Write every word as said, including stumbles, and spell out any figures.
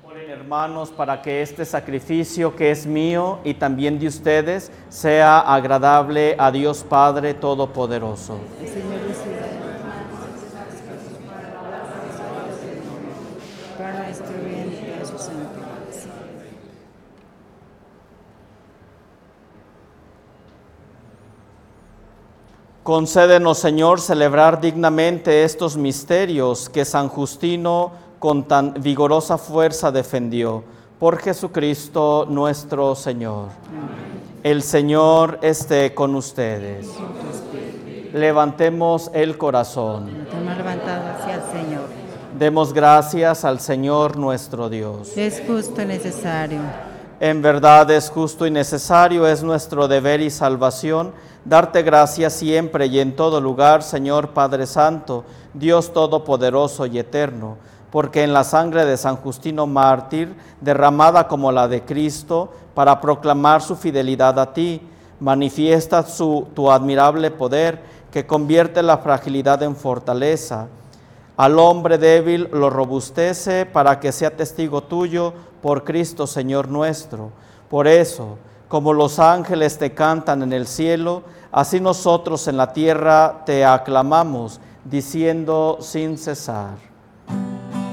Oren, hermanos, para que este sacrificio que es mío y también de ustedes sea agradable a Dios Padre Todopoderoso. El Señor reciba para nuestro bien y para su santo gracia. Concédenos, Señor, celebrar dignamente estos misterios que San Justino con tan vigorosa fuerza defendió. Por Jesucristo nuestro Señor. Amén. El Señor esté con ustedes. Levantemos el corazón. Hemos levantado hacia el Señor. Demos gracias al Señor nuestro Dios. Es justo y necesario. En verdad es justo y necesario, es nuestro deber y salvación, darte gracias siempre y en todo lugar, Señor Padre Santo, Dios Todopoderoso y Eterno, porque en la sangre de San Justino mártir, derramada como la de Cristo, para proclamar su fidelidad a ti, manifiesta su, tu admirable poder, que convierte la fragilidad en fortaleza. Al hombre débil lo robustece para que sea testigo tuyo por Cristo Señor nuestro. Por eso, como los ángeles te cantan en el cielo, así nosotros en la tierra te aclamamos, diciendo sin cesar.